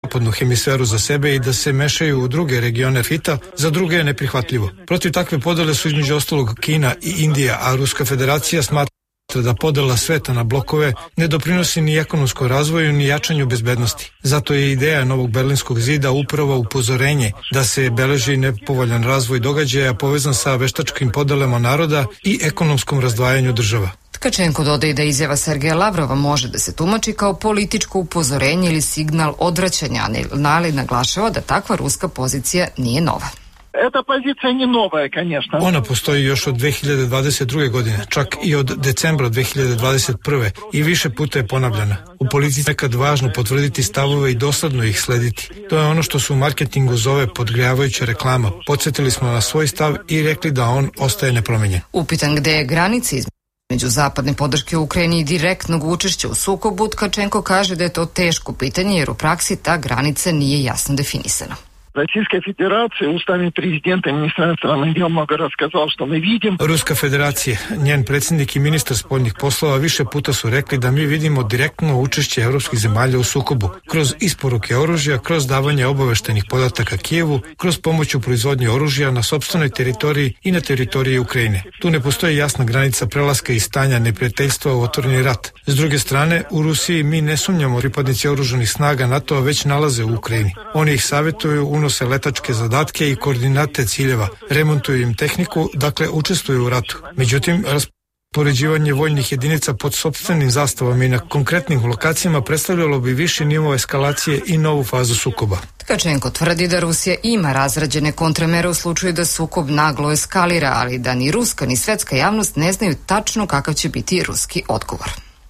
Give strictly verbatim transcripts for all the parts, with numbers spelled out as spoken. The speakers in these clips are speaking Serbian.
zapadnu hemisferu za sebe i da se mešaju u druge regione sveta, za druge je neprihvatljivo. Protiv takve podele su između ostalog Kina i Indija, a Ruska federacija smatra da podela sveta na blokove ne doprinosi ni ekonomskom razvoju ni jačanju bezbednosti. Zato je ideja novog Berlinskog zida upravo upozorenje da se beleži nepovoljan razvoj događaja povezan sa veštačkim podelama naroda i ekonomskom razdvajanju država. Tkačenko dodaje da izjava Sergeja Lavrova može da se tumači kao političko upozorenje ili signal odvraćanja, ali naglašava da takva ruska pozicija nije nova. Эта позиция не новая, конечно. Ona postoji još od dve hiljade dvadeset druge. godine, čak i od decembra dve hiljade dvadeset prve. i više puta je ponavljana. U politici je nekad važno potvrditi stavove i dosledno ih slediti. To je ono što se u marketingu zove podgrejavajuća reklama. Podsjetili smo na svoj stav i rekli da on ostaje nepromenjen. Upitan gde je granica između zapadne podrške u Ukrajini i direktnog učešća u sukobu, Tkačenko kaže da je to teško pitanje jer u praksi ta granica nije jasno definisana. Российская Федерация устами президента и министра иностранных дел много рассказал, что мы видим. Ruska federacija, njen predsjednik i ministar spoljnih poslova više puta su rekli da mi vidimo direktno učešće evropskih zemalja u sukobu, kroz isporuke oružja, kroz davanje obaveštenih podataka Kijevu, kroz pomoć u proizvodnji oružja na sopstvenoj teritoriji i na teritoriji Ukrajine. Tu ne postoji jasna granica prelaska i stanja neprijateljstva u otvoreni rat. S druge strane, u Rusiji mi ne sumnjamo pripadnici oružanih snaga NATO već nalaze u Ukrajini. Oni ih savjetuju, unose letačke zadatke i koordinate ciljeva, remontuju im tehniku, dakle učestvuju u ratu. Međutim, raspoređivanje vojnih jedinica pod sopstvenim zastavama i na konkretnim lokacijama predstavljalo bi viši nivo eskalacije i novu fazu sukoba. Tkačenko tvrdi da Rusija ima razrađene kontramere u slučaju da sukob naglo eskalira, ali da ni ruska ni svetska javnost ne znaju tačno kakav će biti ruski odgovor.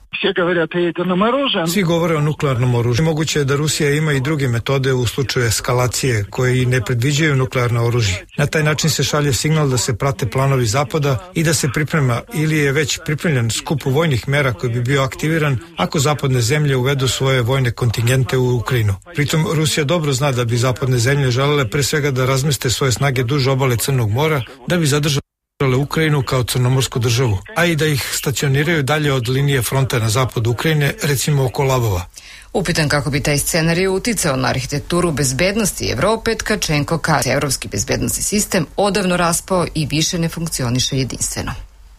Svi govore o nuklearnom oružju. Moguće je da Rusija ima i druge metode u slučaju eskalacije koje ne predviđaju nuklearno oružje. Na taj način se šalje signal da se prate planovi Zapada i da se priprema ili je već pripremljen skup vojnih mera koji bi bio aktiviran ako zapadne zemlje uvedu svoje vojne kontingente u Ukrajinu. Pritom Rusija dobro zna da bi zapadne zemlje želele pre svega da razmeste svoje snage duž obale Crnog mora da bi zadržali Ukrajinu kao crnomorsku državu, a i da ih stacioniraju dalje od linije fronta na zapadu Ukrajine, recimo oko Lavova. Upitan kako bi taj scenarij uticao na arhitekturu bezbednosti Evrope, Tkačenko kaže evropski bezbednosni sistem odavno raspao i više ne funkcioniše jedinstveno.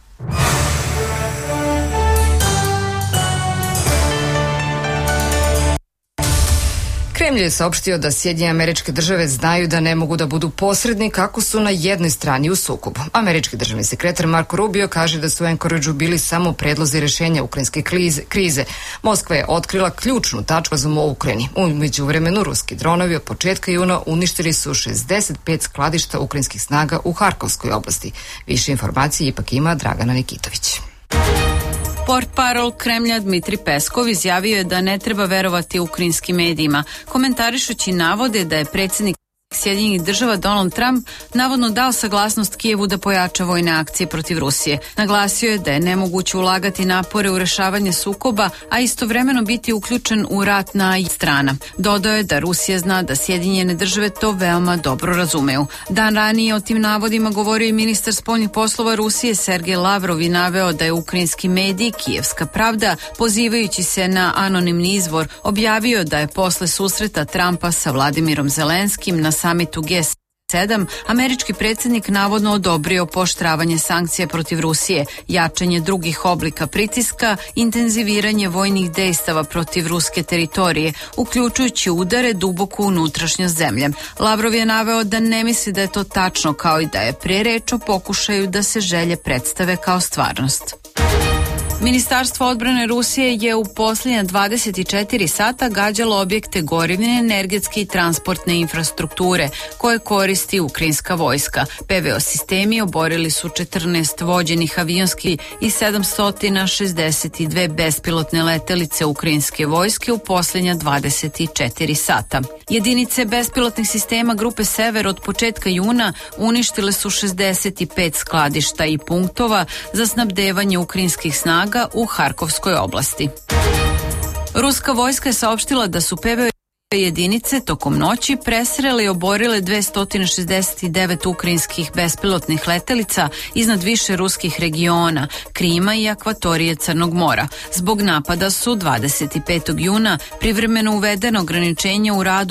Kremlj je saopštio da Sjedinjene Američke Države znaju da ne mogu da budu posrednik ako su na jednoj strani u sukobu. Američki državni sekretar Marko Rubio kaže da su u Anchorageu bili samo predlozi rešenja ukrajinske krize. Moskva je otkrila ključnu tačku razuma u Ukrajini. U međuvremenu ruski dronovi od početka juna uništili su šezdeset pet skladišta ukrajinskih snaga u Harkovskoj oblasti. Više informacije ipak ima Dragana Nikitović. Portparol Kremlja Dmitri Peskov izjavio je da ne treba verovati ukrajinskim medijima, komentarišući navode da je predsjednik Sjedinjenih država Donald Trump navodno dao saglasnost Kijevu da pojača vojne akcije protiv Rusije. Naglasio je da je nemoguće ulagati napore u rešavanje sukoba, a istovremeno biti uključen u rat na strana. Dodao je da Rusija zna da Sjedinjene države to veoma dobro razumeju. Dan ranije o tim navodima govorio i ministar spoljnih poslova Rusije Sergej Lavrov i naveo da je ukrajinski medij Kijevska pravda, pozivajući se na anonimni izvor, objavio da je posle susreta Trumpa sa Vladimirom Zelenskim na samitu G sedam, američki predsjednik navodno odobrio pooštravanje sankcija protiv Rusije, jačanje drugih oblika pritiska, intenziviranje vojnih dejstava protiv ruske teritorije, uključujući udare duboko u unutrašnjost zemlje. Lavrov je naveo da ne misli da je to tačno, kao i da je pre reč o pokušaju da se želje predstave kao stvarnost. Ministarstvo odbrane Rusije je u posljednja dvadeset četiri sata gađalo objekte gorivne, energetske i transportne infrastrukture koje koristi ukrajinska vojska. P V O sistemi oborili su četrnaest vođenih avionskih i sedamsto šezdeset dve bespilotne letelice ukrajinske vojske u posljednja dvadeset četiri sata. Jedinice bespilotnih sistema grupe Sever od početka juna uništile su šezdeset pet skladišta i punktova za snabdevanje ukrajinskih snaga u Harkovskoj oblasti. Ruska vojska je saopštila da su P V O jedinice tokom noći presrele i oborile dvesta šezdeset devet ukrajinskih bespilotnih letelica iznad više ruskih regiona, Krima i akvatorije Crnog mora. Zbog napada su dvadeset petog juna privremeno uvedeno ograničenje u radu